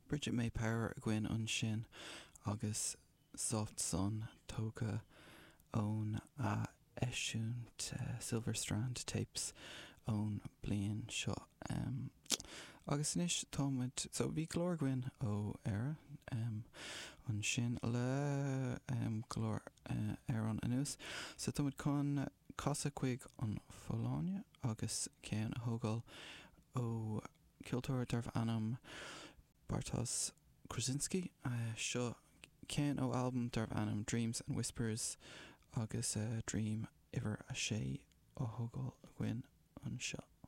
Bridget May Power a gcuin an sin agus Soft Sun tóga ón a eisiúnt Silver Strand tapes ón blian seo. Agus inis támuid, so bhí glór gcuin ó éire an sin le glór ar an anús. So támuid chun casa chuig an Fáileáine agus céan a thógáil ó Kiltóir Darbh Anam Bartosz Krasinski. Seo céan ó album Darbh Anam Dreams and Whispers agus Dream Iver a sé ó thógáil a gcuin an seo.